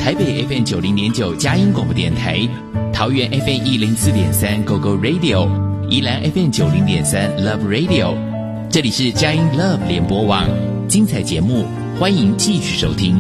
台北 FM90.9 佳音广播电台，桃园 FM104.3 GoGo Radio， 宜兰 FM90.3 Love Radio。这里是佳音 Love 联播网，精彩节目欢迎继续收听。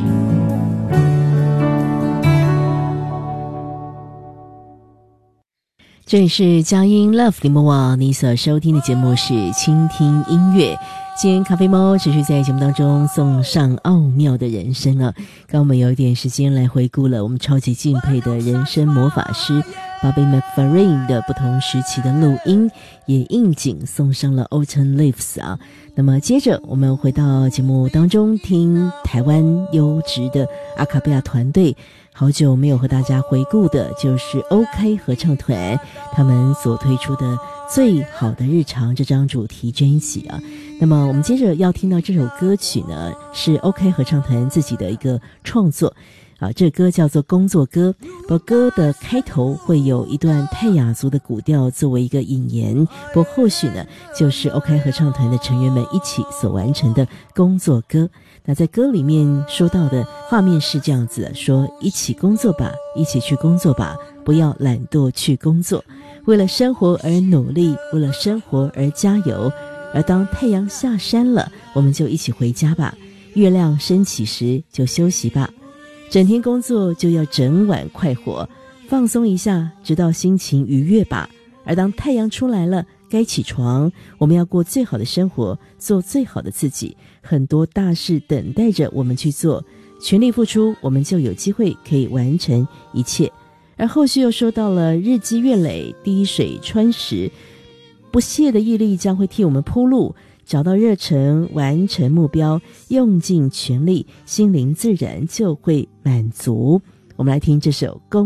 这里是佳音 Love 联播网，你所收听的节目是倾听音乐。今天咖啡猫持续在节目当中送上奥妙的人生啊！刚我们有一点时间来回顾了我们超级敬佩的人生魔法师 Bobby McFerrin 的不同时期的录音，也应景送上了 Autumn Leaves 啊。那么接着我们回到节目当中，听台湾优质的阿卡贝拉团队，好久没有和大家回顾的就是 OK 合唱团他们所推出的最好的日常这张主题专辑啊。那么我们接着要听到这首歌曲呢，是 OK 合唱团自己的一个创作啊，这歌叫做工作歌。不过歌的开头会有一段泰雅族的古调作为一个引言，不过后续呢就是 OK 合唱团的成员们一起所完成的工作歌。那在歌里面说到的画面是这样子的，说一起工作吧，一起去工作吧，不要懒惰去工作，为了生活而努力，为了生活而加油。而当太阳下山了，我们就一起回家吧，月亮升起时就休息吧，整天工作就要整晚快活，放松一下直到心情愉悦吧。而当太阳出来了，该起床，我们要过最好的生活，做最好的自己，很多大事等待着我们去做，全力付出，我们就有机会可以完成一切。而后续又说到了日积月累，滴水穿石，不懈的毅力将会替我们铺路，找到热忱，完成目标，用尽全力，心灵自然就会满足。我们来听这首《工